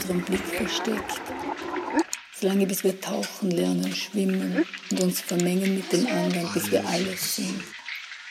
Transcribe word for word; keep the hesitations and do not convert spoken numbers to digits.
unserem Blick versteckt. Solange bis wir tauchen lernen, schwimmen und uns vermengen mit den anderen, bis wir alles sind.